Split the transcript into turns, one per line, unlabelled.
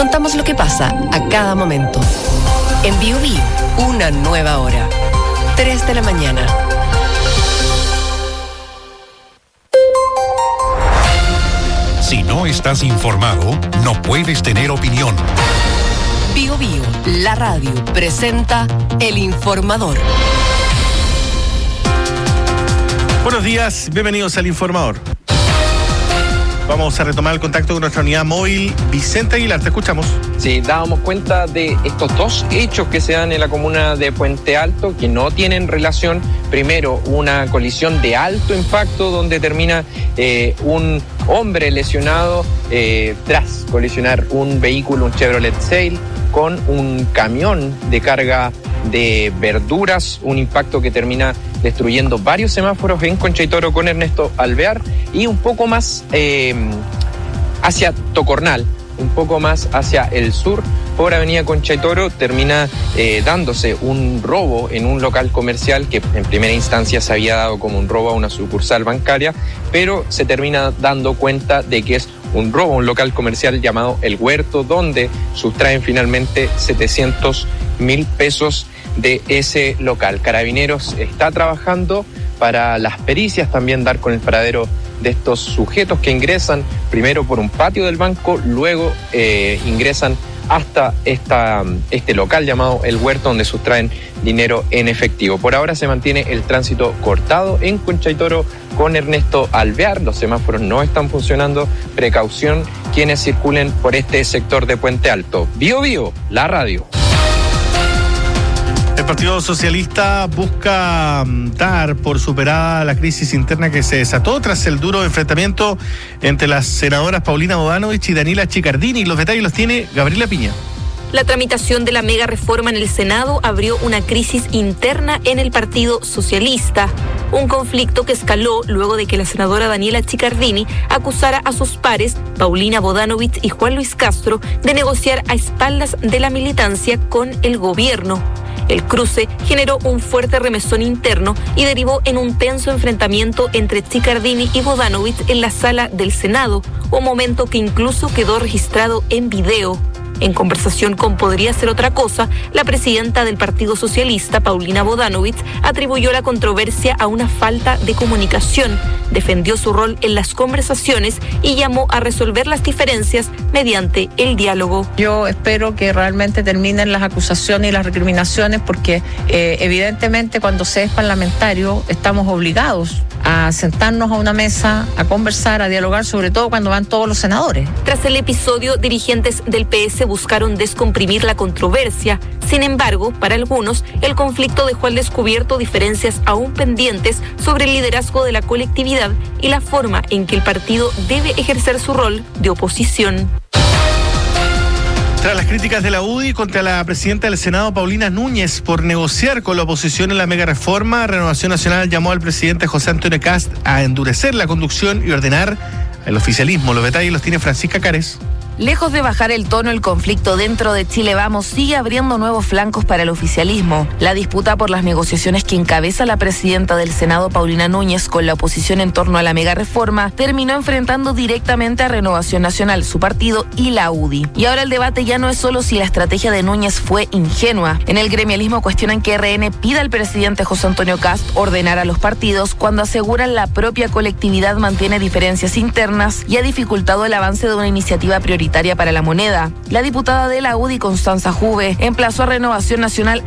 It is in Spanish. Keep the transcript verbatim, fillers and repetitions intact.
contamos lo que pasa a cada momento. En Bio Bio, una nueva hora. tres de la mañana.
Si no estás informado, no puedes tener opinión.
Bio Bio, la radio, presenta El Informador.
Buenos días, bienvenidos al Informador. Vamos a retomar el contacto con nuestra unidad móvil. Vicente Aguilar, te escuchamos.
Sí, dábamos cuenta de estos dos hechos que se dan en la comuna de Puente Alto, que no tienen relación. Primero, una colisión de alto impacto donde termina eh, un hombre lesionado eh, tras colisionar un vehículo, un Chevrolet Sail, con un camión de carga de verduras, un impacto que termina destruyendo varios semáforos en Concha y Toro con Ernesto Alvear, y un poco más eh, hacia Tocornal, un poco más hacia el sur, por Avenida Concha y Toro, termina eh, dándose un robo en un local comercial que en primera instancia se había dado como un robo a una sucursal bancaria, pero se termina dando cuenta de que es un robo a un local comercial llamado El Huerto, donde sustraen finalmente setecientos mil pesos de ese local. Carabineros está trabajando para las pericias, también dar con el paradero de estos sujetos que ingresan primero por un patio del banco, luego eh, ingresan hasta esta, este local llamado El Huerto, donde sustraen dinero en efectivo. Por ahora se mantiene el tránsito cortado en Concha y Toro con Ernesto Alvear. Los semáforos no están funcionando. Precaución quienes circulen por este sector de Puente Alto. Bio Bio, la radio.
El Partido Socialista busca dar por superada la crisis interna que se desató tras el duro enfrentamiento entre las senadoras Paulina Bodanovich y Daniela Chiccardini. Los detalles los tiene Gabriela Piña.
La tramitación de la mega reforma en el Senado abrió una crisis interna en el Partido Socialista. Un conflicto que escaló luego de que la senadora Daniela Chiccardini acusara a sus pares, Paulina Bodanovich y Juan Luis Castro, de negociar a espaldas de la militancia con el gobierno. El cruce generó un fuerte remesón interno y derivó en un tenso enfrentamiento entre Chiccardini y Bodanovich en la sala del Senado, un momento que incluso quedó registrado en video. En conversación con Podría Ser Otra Cosa, la presidenta del Partido Socialista, Paulina Bodanovich, atribuyó la controversia a una falta de comunicación, defendió su rol en las conversaciones y llamó a resolver las diferencias mediante el diálogo.
Yo espero que realmente terminen las acusaciones y las recriminaciones, porque eh, evidentemente cuando se es parlamentario estamos obligados a sentarnos a una mesa, a conversar, a dialogar, sobre todo cuando van todos los senadores.
Tras el episodio, dirigentes del P S buscaron descomprimir la controversia. Sin embargo, para algunos, el conflicto dejó al descubierto diferencias aún pendientes sobre el liderazgo de la colectividad y la forma en que el partido debe ejercer su rol de oposición.
Tras las críticas de la U D I contra la presidenta del Senado, Paulina Núñez, por negociar con la oposición en la mega reforma, Renovación Nacional llamó al presidente José Antonio Kast a endurecer la conducción y ordenar el oficialismo. Los detalles los tiene Francisca Cares.
Lejos de bajar el tono, el conflicto dentro de Chile Vamos sigue abriendo nuevos flancos para el oficialismo. La disputa por las negociaciones que encabeza la presidenta del Senado, Paulina Núñez, con la oposición en torno a la mega reforma, terminó enfrentando directamente a Renovación Nacional, su partido, y la U D I. Y ahora el debate ya no es solo si la estrategia de Núñez fue ingenua. En el gremialismo cuestionan que R N pida al presidente José Antonio Kast ordenar a los partidos cuando aseguran la propia colectividad mantiene diferencias internas y ha dificultado el avance de una iniciativa prioritaria para la moneda. La diputada de la U D I, Constanza Juve, emplazó a Renovación Nacional